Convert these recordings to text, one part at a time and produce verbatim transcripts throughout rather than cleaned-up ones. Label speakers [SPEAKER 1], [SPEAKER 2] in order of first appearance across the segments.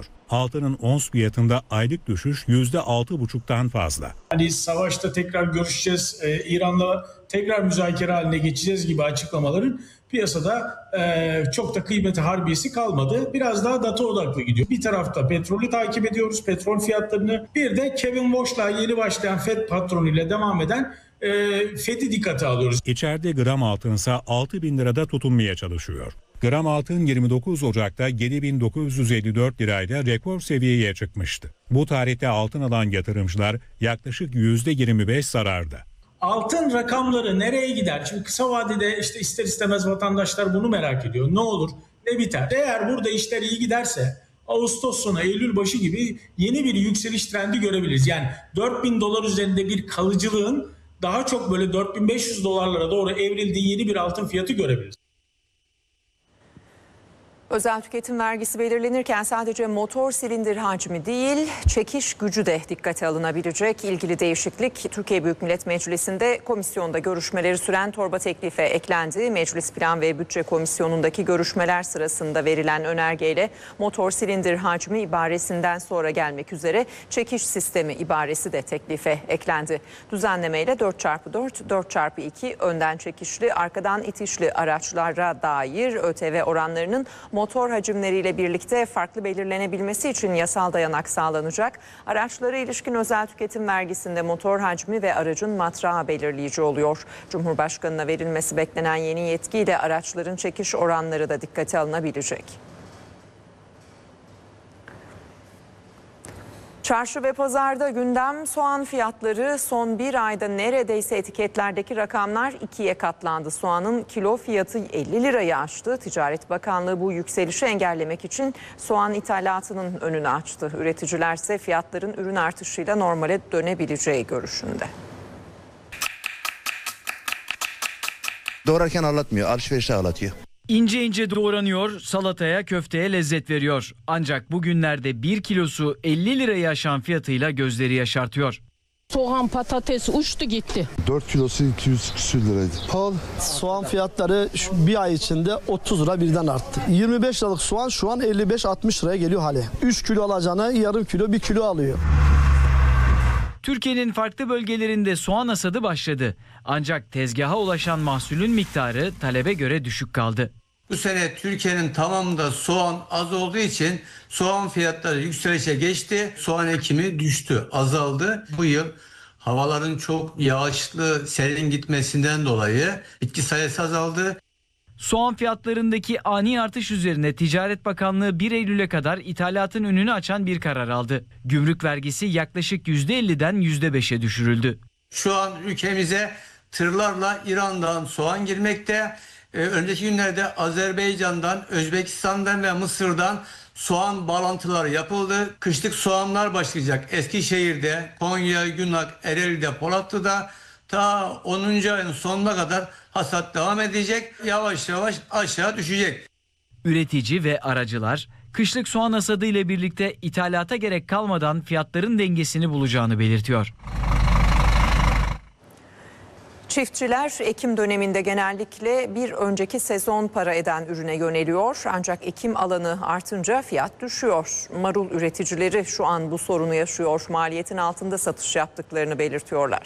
[SPEAKER 1] artıyor. Altının ons fiyatında aylık düşüş yüzde altı buçuktan fazla.
[SPEAKER 2] Hani savaşta tekrar görüşeceğiz, e, İran'la tekrar müzakere haline geçeceğiz gibi açıklamaların piyasada e, çok da kıymeti harbiyesi kalmadı. Biraz daha data odaklı gidiyor. Bir tarafta petrolü takip ediyoruz, petrol fiyatlarını. Bir de Kevin Walsh'la yeni başlayan Fed patronuyla devam eden e, Fed'i dikkate alıyoruz.
[SPEAKER 1] İçeride gram altınsa altı bin lirada tutunmaya çalışıyor. Gram altın yirmi dokuz Ocak'ta yedi bin dokuz yüz elli dört lirayla rekor seviyeye çıkmıştı. Bu tarihte altın alan yatırımcılar yaklaşık yüzde yirmi beş zararda.
[SPEAKER 2] Altın rakamları nereye gider? Çünkü kısa vadede işte ister istemez vatandaşlar bunu merak ediyor. Ne olur, ne biter? Eğer burada işler iyi giderse Ağustos sonu, Eylül başı gibi yeni bir yükseliş trendi görebiliriz. Yani dört bin dolar üzerinde bir kalıcılığın daha çok böyle dört bin beş yüz dolarlara doğru evrildiği yeni bir altın fiyatı görebiliriz.
[SPEAKER 3] Özel tüketim vergisi belirlenirken sadece motor silindir hacmi değil, çekiş gücü de dikkate alınabilecek. İlgili değişiklik Türkiye Büyük Millet Meclisi'nde komisyonda görüşmeleri süren torba teklife eklendi. Meclis Plan ve Bütçe Komisyonu'ndaki görüşmeler sırasında verilen önergeyle motor silindir hacmi ibaresinden sonra gelmek üzere çekiş sistemi ibaresi de teklife eklendi. Düzenlemeyle dört çarpı dört, dört çarpı iki önden çekişli, arkadan itişli araçlara dair ÖTV oranlarının motor hacimleriyle birlikte farklı belirlenebilmesi için yasal dayanak sağlanacak. Araçlara ilişkin özel tüketim vergisinde motor hacmi ve aracın matrağı belirleyici oluyor. Cumhurbaşkanına verilmesi beklenen yeni yetkiyle araçların çekiş oranları da dikkate alınabilecek. Çarşı ve pazarda gündem soğan fiyatları. Son bir ayda neredeyse etiketlerdeki rakamlar ikiye katlandı. Soğanın kilo fiyatı elli lirayı aştı. Ticaret Bakanlığı bu yükselişi engellemek için soğan ithalatının önünü açtı. Üreticiler ise fiyatların ürün artışıyla normale dönebileceği görüşünde.
[SPEAKER 4] Doğrarken ağlatmıyor, alışverişte ağlatıyor.
[SPEAKER 5] İnce ince doğranıyor, salataya, köfteye lezzet veriyor. Ancak bugünlerde bir kilosu elli lirayı aşan fiyatıyla gözleri yaşartıyor.
[SPEAKER 6] Soğan, patates uçtu gitti.
[SPEAKER 7] dört kilosu iki yüz küsür liraydı.
[SPEAKER 8] Pahalı. Soğan fiyatları şu bir ay içinde otuz lira birden arttı. yirmi beş liralık soğan şu an elli beş altmış liraya geliyor hale. üç kilo alacağına yarım kilo bir kilo alıyor.
[SPEAKER 5] Türkiye'nin farklı bölgelerinde soğan hasadı başladı. Ancak tezgaha ulaşan mahsulün miktarı talebe göre düşük kaldı.
[SPEAKER 9] Bu sene Türkiye'nin tamamında soğan az olduğu için soğan fiyatları yükselişe geçti. Soğan ekimi düştü, azaldı. Bu yıl havaların çok yağışlı, serin gitmesinden dolayı bitki sayısı azaldı.
[SPEAKER 5] Soğan fiyatlarındaki ani artış üzerine Ticaret Bakanlığı bir Eylül'e kadar ithalatın önünü açan bir karar aldı. Gümrük vergisi yaklaşık yüzde elliden yüzde beşe düşürüldü.
[SPEAKER 9] Şu an ülkemize tırlarla İran'dan soğan girmekte. Ee, önceki günlerde Azerbaycan'dan, Özbekistan'dan ve Mısır'dan soğan bağlantıları yapıldı. Kışlık soğanlar başlayacak. Eskişehir'de, Konya, Yunak, Ereğli'de, Polatlı'da ta onuncu ayın sonuna kadar hasat devam edecek. Yavaş yavaş aşağı düşecek.
[SPEAKER 5] Üretici ve aracılar kışlık soğan hasadı ile birlikte ithalata gerek kalmadan fiyatların dengesini bulacağını belirtiyor.
[SPEAKER 3] Çiftçiler ekim döneminde genellikle bir önceki sezon para eden ürüne yöneliyor. Ancak ekim alanı artınca fiyat düşüyor. Marul üreticileri şu an bu sorunu yaşıyor. Maliyetin altında satış yaptıklarını belirtiyorlar.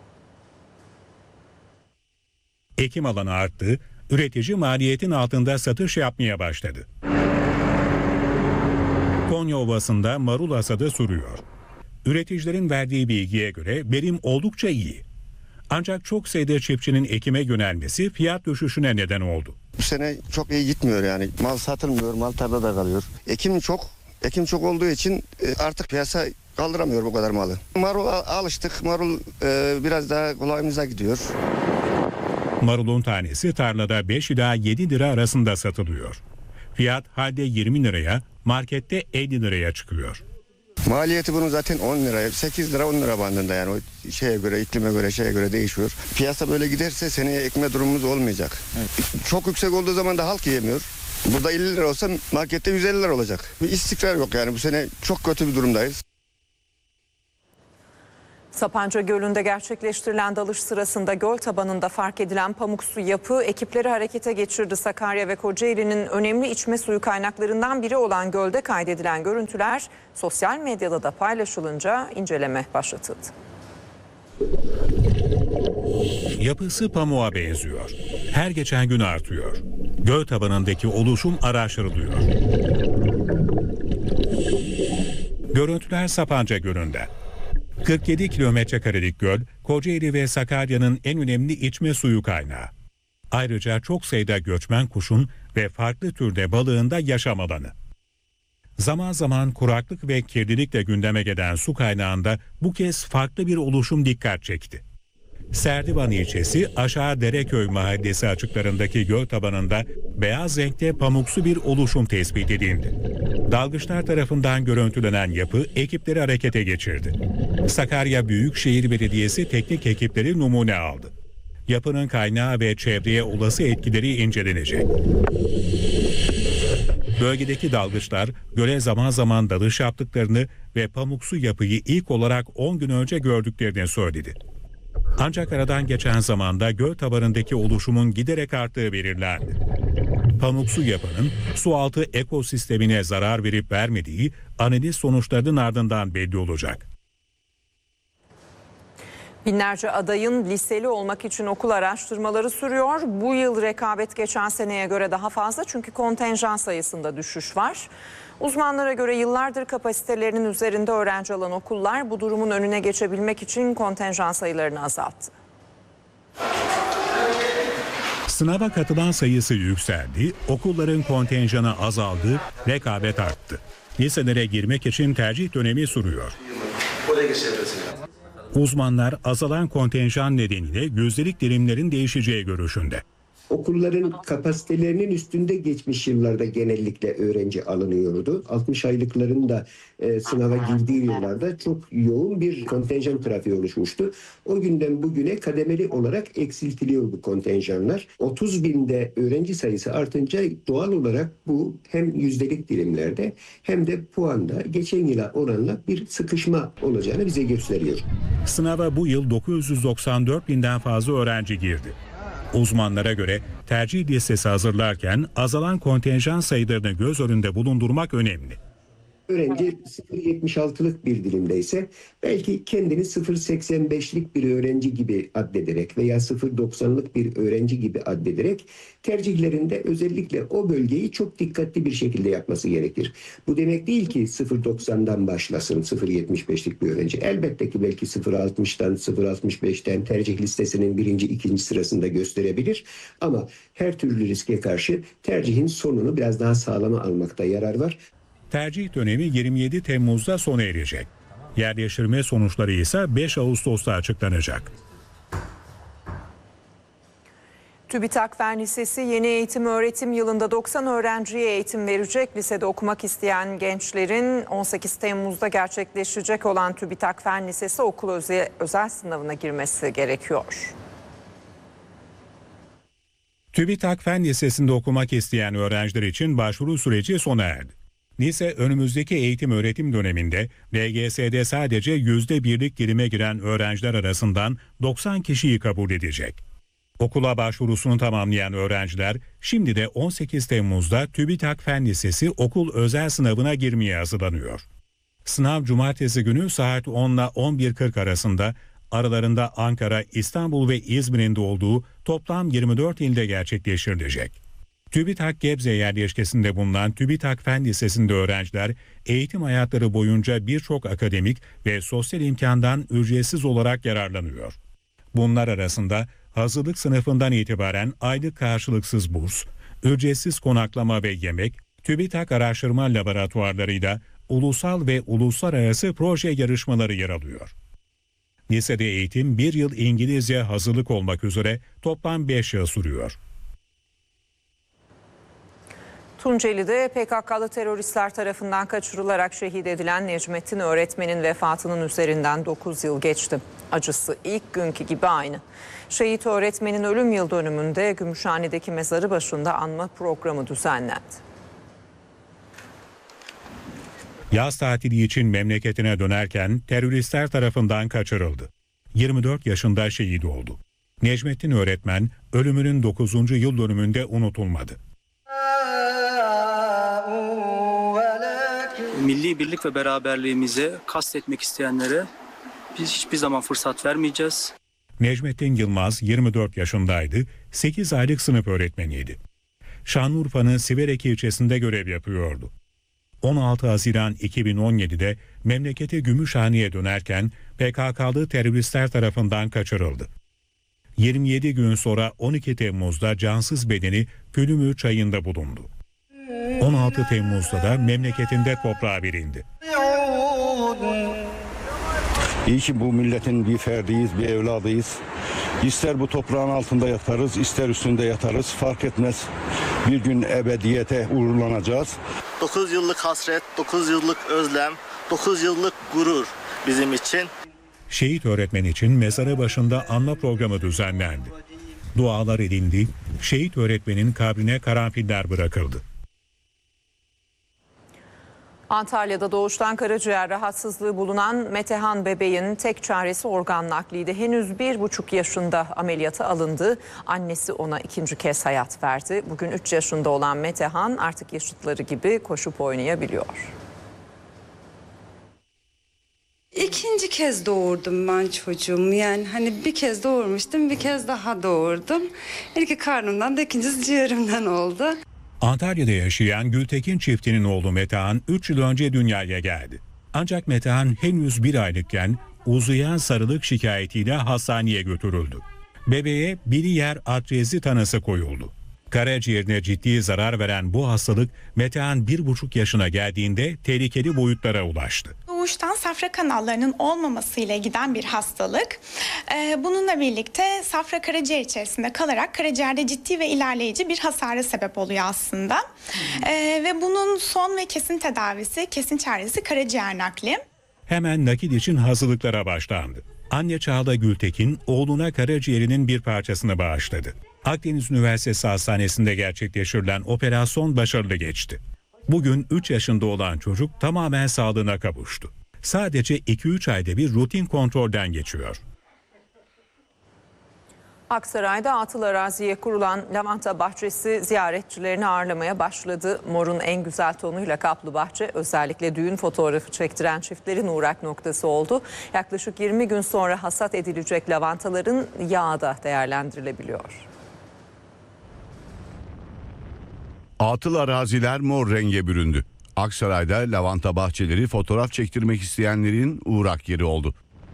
[SPEAKER 1] Ekim alanı arttı, üretici maliyetin altında satış yapmaya başladı. Konya Ovası'nda marul hasadı sürüyor. Üreticilerin verdiği bilgiye göre verim oldukça iyi. Ancak çok sayıda çiftçinin ekime yönelmesi fiyat düşüşüne neden oldu.
[SPEAKER 4] Bu sene çok iyi gitmiyor yani. Mal satılmıyor, mal tarlada kalıyor. Ekim çok, ekim çok olduğu için artık piyasa kaldıramıyor bu kadar malı. Marul alıştık, marul biraz daha kolayımıza gidiyor.
[SPEAKER 1] Marulun tanesi tarlada beş ila yedi lira arasında satılıyor. Fiyat halde yirmi liraya, markette elli liraya çıkıyor.
[SPEAKER 4] Maliyeti bunun zaten on lira, sekiz lira on lira bandında yani o şeye göre, iklime göre, şeye göre değişiyor. Piyasa böyle giderse seneye ekme durumumuz olmayacak. Evet. Çok yüksek olduğu zaman da halk yiyemiyor. Burada elli lira olsa markette yüz elli lira olacak. Bir istikrar yok yani bu sene çok kötü bir durumdayız.
[SPEAKER 3] Sapanca Gölü'nde gerçekleştirilen dalış sırasında göl tabanında fark edilen pamuksu yapı ekipleri harekete geçirdi. Sakarya ve Kocaeli'nin önemli içme suyu kaynaklarından biri olan gölde kaydedilen görüntüler sosyal medyada da paylaşılınca inceleme başlatıldı.
[SPEAKER 1] Yapısı pamuğa benziyor. Her geçen gün artıyor. Göl tabanındaki oluşum araştırılıyor. Görüntüler Sapanca Gölü'nde. kırk yedi kilometre karelik göl, Kocaeli ve Sakarya'nın en önemli içme suyu kaynağı. Ayrıca çok sayıda göçmen kuşun ve farklı türde balığın da yaşam alanı. Zaman zaman kuraklık ve kirlilikle gündeme gelen su kaynağında bu kez farklı bir oluşum dikkat çekti. Serdivan ilçesi Aşağı Dereköy mahallesi açıklarındaki göl tabanında beyaz renkte pamuksu bir oluşum tespit edildi. Dalgıçlar tarafından görüntülenen yapı ekipleri harekete geçirdi. Sakarya Büyükşehir Belediyesi teknik ekipleri numune aldı. Yapının kaynağı ve çevreye olası etkileri incelenecek. Bölgedeki dalgıçlar göle zaman zaman dalış yaptıklarını ve pamuksu yapıyı ilk olarak on gün önce gördüklerini söyledi. Ancak aradan geçen zamanda göl tabanındaki oluşumun giderek arttığı belirlendi. Pamuksu yapının sualtı ekosistemine zarar verip vermediği analiz sonuçlarının ardından belli olacak.
[SPEAKER 3] Binlerce adayın liseli olmak için okul araştırmaları sürüyor. Bu yıl rekabet geçen seneye göre daha fazla çünkü kontenjan sayısında düşüş var. Uzmanlara göre yıllardır kapasitelerinin üzerinde öğrenci alan okullar bu durumun önüne geçebilmek için kontenjan sayılarını azalttı.
[SPEAKER 1] Sınava katılan sayısı yükseldi, okulların kontenjanı azaldı, rekabet arttı. Liselere girmek için tercih dönemi sürüyor. Uzmanlar azalan kontenjan nedeniyle yüzdelik dilimlerin değişeceği görüşünde.
[SPEAKER 10] Okulların kapasitelerinin üstünde geçmiş yıllarda genellikle öğrenci alınıyordu. altmış aylıkların da e, sınava girdiği yıllarda çok yoğun bir kontenjan trafiği oluşmuştu. O günden bugüne kademeli olarak eksiltiliyor bu kontenjanlar. otuz binde öğrenci sayısı artınca doğal olarak bu hem yüzdelik dilimlerde hem de puanda geçen yıla oranla bir sıkışma olacağını bize gösteriyor.
[SPEAKER 1] Sınava bu yıl dokuz yüz doksan dört binden fazla öğrenci girdi. Uzmanlara göre tercih listesi hazırlarken azalan kontenjan sayılarını göz önünde bulundurmak önemli.
[SPEAKER 10] Öğrenci sıfır virgül yetmiş altılık bir dilimdeyse belki kendini sıfır virgül seksen beşlik bir öğrenci gibi addederek veya sıfır virgül doksanlık bir öğrenci gibi addederek tercihlerinde özellikle o bölgeyi çok dikkatli bir şekilde yapması gerekir. Bu demek değil ki sıfır virgül doksandan başlasın sıfır virgül yetmiş beşlik bir öğrenci. Elbette ki belki sıfır virgül altmıştan sıfır virgül altmış beşten tercih listesinin birinci, ikinci sırasında gösterebilir. Ama her türlü riske karşı tercihin sonunu biraz daha sağlama almakta yarar var.
[SPEAKER 1] Tercih dönemi yirmi yedi Temmuz'da sona erecek. Yerleştirme sonuçları ise beş Ağustos'ta açıklanacak.
[SPEAKER 3] TÜBİTAK Fen Lisesi yeni eğitim öğretim yılında doksan öğrenciye eğitim verecek. Lisede okumak isteyen gençlerin on sekiz Temmuz'da gerçekleşecek olan TÜBİTAK Fen Lisesi okul özel, özel sınavına girmesi gerekiyor.
[SPEAKER 1] TÜBİTAK Fen Lisesi'nde okumak isteyen öğrenciler için başvuru süreci sona erdi. Lise önümüzdeki eğitim öğretim döneminde L G S'de sadece yüzde birlik dilime giren öğrenciler arasından doksan kişiyi kabul edecek. Okula başvurusunu tamamlayan öğrenciler şimdi de on sekiz Temmuz'da TÜBİTAK Fen Lisesi okul özel sınavına girmeye hazırlanıyor. Sınav cumartesi günü saat on ile on bir kırk arasında aralarında Ankara, İstanbul ve İzmir'in de olduğu toplam yirmi dört ilde gerçekleştirilecek. TÜBİTAK Gebze yerleşkesinde bulunan TÜBİTAK Fen Lisesi'nde öğrenciler eğitim hayatları boyunca birçok akademik ve sosyal imkandan ücretsiz olarak yararlanıyor. Bunlar arasında hazırlık sınıfından itibaren aylık karşılıksız burs, ücretsiz konaklama ve yemek, TÜBİTAK araştırma laboratuvarlarıyla ulusal ve uluslararası proje yarışmaları yer alıyor. Lisede eğitim bir yıl İngilizce hazırlık olmak üzere toplam beş yıl sürüyor.
[SPEAKER 3] Tunceli'de P K K'lı teröristler tarafından kaçırılarak şehit edilen Necmettin öğretmenin vefatının üzerinden dokuz yıl geçti. Acısı ilk günkü gibi aynı. Şehit öğretmenin ölüm yıl dönümünde Gümüşhane'deki mezarı başında anma programı düzenlendi.
[SPEAKER 1] Yaz tatili için memleketine dönerken teröristler tarafından kaçırıldı. yirmi dört yaşında şehit oldu. Necmettin öğretmen ölümünün dokuzuncu yıl dönümünde unutulmadı.
[SPEAKER 11] Milli birlik ve beraberliğimize kastetmek isteyenlere biz hiçbir zaman fırsat vermeyeceğiz.
[SPEAKER 1] Necmettin Yılmaz yirmi dört yaşındaydı, sekiz aylık sınıf öğretmeniydi. Şanlıurfa'nın Siverek ilçesinde görev yapıyordu. on altı Haziran iki bin on yedi'de memleketi Gümüşhane'ye dönerken P K K'lı teröristler tarafından kaçırıldı. yirmi yedi gün sonra on iki Temmuz'da cansız bedeni Külümü çayında bulundu. on altı Temmuz'da da memleketinde toprağa verildi.
[SPEAKER 12] İyi ki bu milletin bir ferdiyiz, bir evladıyız. İster bu toprağın altında yatarız, ister üstünde yatarız, fark etmez. Bir gün ebediyete uğurlanacağız.
[SPEAKER 13] dokuz yıllık hasret, dokuz yıllık özlem, dokuz yıllık gurur bizim için.
[SPEAKER 1] Şehit öğretmen için mezarı başında anma programı düzenlendi. Dualar edildi, şehit öğretmenin kabrine karanfiller bırakıldı.
[SPEAKER 3] Antalya'da doğuştan karaciğer rahatsızlığı bulunan Metehan bebeğin tek çaresi organ nakliydi. Henüz bir buçuk yaşında ameliyata alındı. Annesi ona ikinci kez hayat verdi. Bugün üç yaşında olan Metehan artık yaşıtları gibi koşup oynayabiliyor.
[SPEAKER 14] İkinci kez doğurdum ben çocuğumu. Yani hani bir kez doğurmuştum, bir kez daha doğurdum. İlki karnımdan da ikincisi ciğerimden oldu.
[SPEAKER 1] Antalya'da yaşayan Gültekin çiftinin oğlu Metehan üç yıl önce dünyaya geldi. Ancak Metehan henüz bir aylıkken uzayan sarılık şikayetiyle hastaneye götürüldü. Bebeğe biliyer atrezi tanısı koyuldu. Karaciğerine ciddi zarar veren bu hastalık Metehan bir buçuk yaşına geldiğinde tehlikeli boyutlara ulaştı.
[SPEAKER 15] Doğuştan safra kanallarının olmamasıyla giden bir hastalık. Ee, bununla birlikte safra karaciğer içerisinde kalarak karaciğerde ciddi ve ilerleyici bir hasara sebep oluyor aslında. Ee, ve bunun son ve kesin tedavisi, kesin çaresi karaciğer nakli.
[SPEAKER 1] Hemen nakil için hazırlıklara başlandı. Anne Çağla Gültekin oğluna karaciğerinin bir parçasını bağışladı. Akdeniz Üniversitesi Hastanesi'nde gerçekleştirilen operasyon başarılı geçti. Bugün üç yaşında olan çocuk tamamen sağlığına kavuştu. Sadece iki üç ayda bir rutin kontrolden geçiyor.
[SPEAKER 3] Aksaray'da atıl araziye kurulan lavanta bahçesi ziyaretçilerini ağırlamaya başladı. Mor'un en güzel tonuyla kaplı bahçe özellikle düğün fotoğrafı çektiren çiftlerin uğrak noktası oldu. Yaklaşık yirmi gün sonra hasat edilecek lavantaların yağı da değerlendirilebiliyor.
[SPEAKER 16] Atıl araziler mor renge büründü. Aksaray'da lavanta bahçeleri fotoğraf çektirmek isteyenlerin uğrak yeri oldu.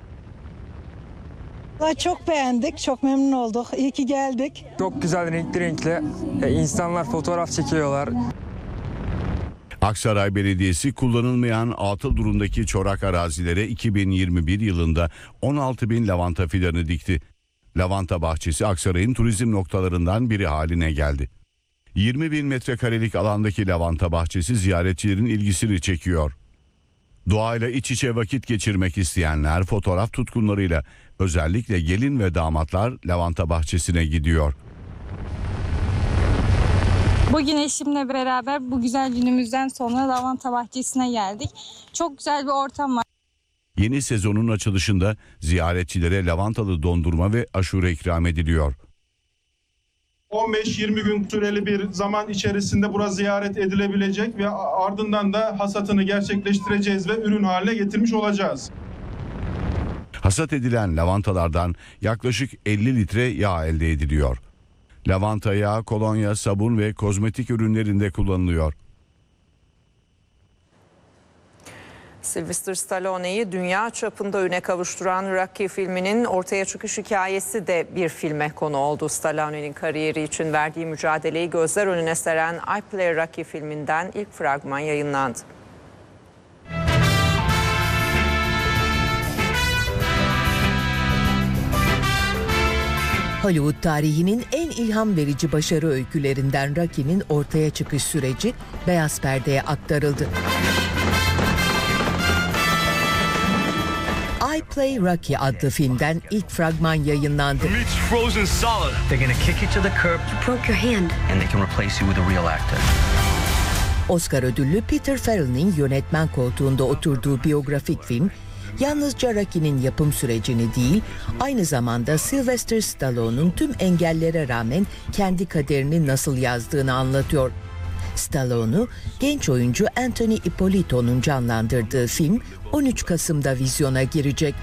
[SPEAKER 17] Çok beğendik, çok memnun olduk. İyi ki geldik.
[SPEAKER 18] Çok güzel, renkli renkli. İnsanlar fotoğraf çekiyorlar.
[SPEAKER 16] Aksaray Belediyesi kullanılmayan atıl durumdaki çorak arazilere iki bin yirmi bir yılında on altı bin lavanta fidanı dikti. Lavanta bahçesi Aksaray'ın turizm noktalarından biri haline geldi. yirmi bin metrekarelik alandaki lavanta bahçesi ziyaretçilerin ilgisini çekiyor. Doğayla iç içe vakit geçirmek isteyenler fotoğraf tutkunlarıyla özellikle gelin ve damatlar lavanta bahçesine gidiyor.
[SPEAKER 19] Bugün eşimle beraber bu güzel günümüzden sonra lavanta bahçesine geldik. Çok güzel bir ortam var.
[SPEAKER 16] Yeni sezonun açılışında ziyaretçilere lavantalı dondurma ve aşure ikram ediliyor.
[SPEAKER 20] on beş yirmi gün süreli bir zaman içerisinde burası ziyaret edilebilecek ve ardından da hasatını gerçekleştireceğiz ve ürün haline getirmiş olacağız.
[SPEAKER 16] Hasat edilen lavantalardan yaklaşık elli litre yağ elde ediliyor. Lavanta yağı kolonya, sabun ve kozmetik ürünlerinde kullanılıyor.
[SPEAKER 3] Sylvester Stallone'yi dünya çapında öne kavuşturan Rocky filminin ortaya çıkış hikayesi de bir filme konu oldu. Stallone'nin kariyeri için verdiği mücadeleyi gözler önüne seren I Play Rocky filminden ilk fragman yayınlandı.
[SPEAKER 21] Hollywood tarihinin en ilham verici başarı öykülerinden Rocky'nin ortaya çıkış süreci beyaz perdeye aktarıldı. I Play Rocky adlı filmden ilk fragman yayınlandı.
[SPEAKER 22] Frozen solid. They're gonna kick you to the curb. You broke your hand. And they can replace you with a real actor.
[SPEAKER 21] Oscar ödüllü Peter Farrell'in yönetmen koltuğunda oturduğu biyografik film, yalnızca Rocky'nin yapım sürecini değil, aynı zamanda Sylvester Stallone'un tüm engellere rağmen kendi kaderini nasıl yazdığını anlatıyor. Stallone'u genç oyuncu Anthony Ippolito'nun canlandırdığı film on üç Kasım'da vizyona girecek.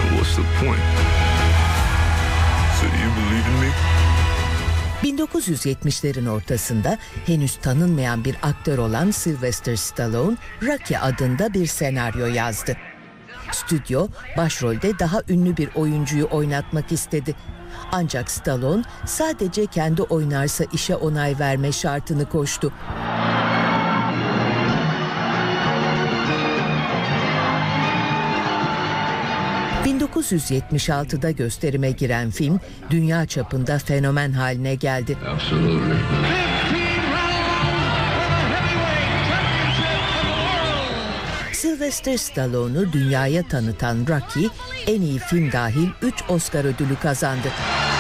[SPEAKER 21] bin dokuz yüz yetmişlerin ortasında henüz tanınmayan bir aktör olan Sylvester Stallone, Rocky adında bir senaryo yazdı. Stüdyo, başrolde daha ünlü bir oyuncuyu oynatmak istedi. Ancak Stallone sadece kendi oynarsa işe onay verme şartını koştu. bin dokuz yüz yetmiş altıda gösterime giren film, dünya çapında fenomen haline geldi. Sylvester Stallone'u dünyaya tanıtan Rocky, en iyi film dahil üç Oscar ödülü kazandı.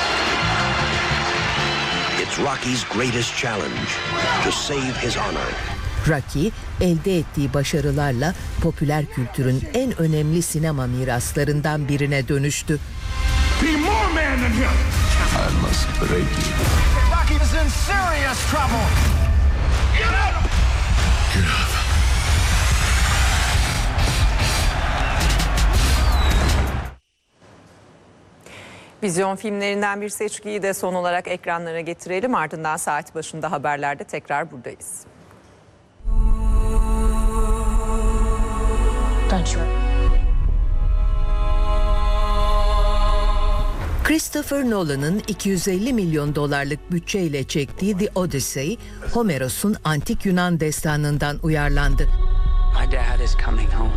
[SPEAKER 2] It's Rocky's greatest challenge to save his honor.
[SPEAKER 21] Rocky, elde ettiği başarılarla popüler kültürün en önemli sinema miraslarından birine dönüştü.
[SPEAKER 2] Be more man than him. I must break you. Rocky is in serious trouble. Get up! Get up.
[SPEAKER 3] Vizyon filmlerinden bir seçkiyi de son olarak ekranlara getirelim. Ardından saat başında haberlerde tekrar buradayız.
[SPEAKER 21] Christopher Nolan'ın iki yüz elli milyon dolarlık bütçeyle çektiği The Odyssey, Homeros'un antik Yunan destanından uyarlandı.
[SPEAKER 22] My dad is coming home.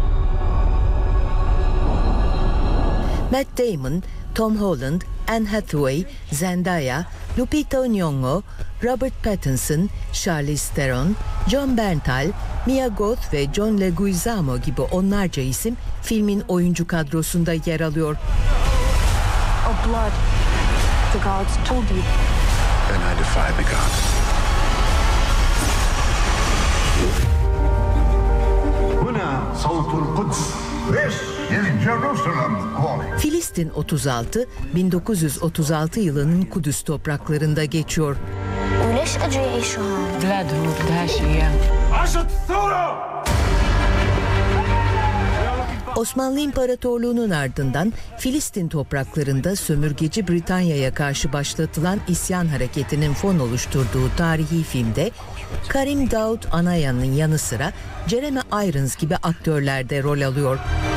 [SPEAKER 21] Matt Damon, Tom Holland, Anne Hathaway, Zendaya, Lupita Nyong'o, Robert Pattinson, Charlize Theron, Jon Bernthal, Mia Goth ve John Leguizamo gibi onlarca isim filmin oyuncu kadrosunda yer alıyor.
[SPEAKER 23] Oh, blood. The gods told you.
[SPEAKER 2] Then I defy the gods.
[SPEAKER 21] Huna
[SPEAKER 2] Savtul Quds. This is Jerusalem calling.
[SPEAKER 21] Filistin otuz altı, bin dokuz yüz otuz altı yılının Kudüs topraklarında geçiyor. Osmanlı İmparatorluğu'nun ardından Filistin topraklarında sömürgeci Britanya'ya karşı başlatılan isyan hareketinin fon oluşturduğu tarihi filmde Karim Daoud Anayan'ın yanı sıra Jeremy Irons gibi aktörler de rol alıyor.